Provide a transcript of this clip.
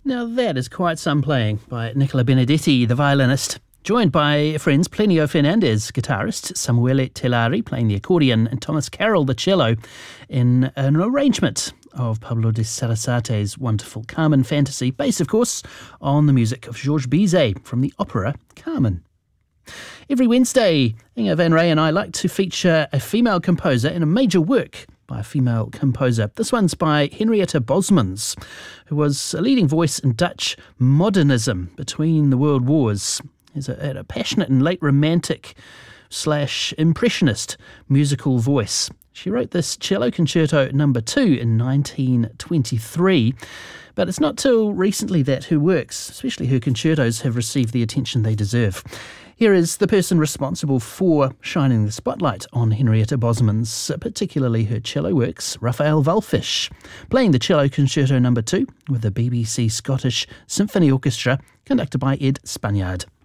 Now that is quite some playing by Nicola Benedetti, the violinist, joined by friends Plinio Fernandez, guitarist, Samuele Telari playing the accordion, and Thomas Carroll, the cello, in an arrangement of Pablo de Sarasate's wonderful Carmen fantasy, based, of course, on the music of Georges Bizet from the opera Carmen. Every Wednesday, Inga Van Ray and I like to feature a female composer in a major work by a female composer. This one's by Henrietta Bosmans, who was a leading voice in Dutch modernism between the world wars. He's a passionate and late romantic / impressionist musical voice. She wrote this cello concerto number 2 in 1923, but it's not till recently that her works, especially her concertos, have received the attention they deserve. Here is the person responsible for shining the spotlight on Henrietta Bosmans, particularly her cello works, Raphael Wallfisch, playing the cello concerto number 2 with the BBC Scottish Symphony Orchestra, conducted by Ed Spaniard.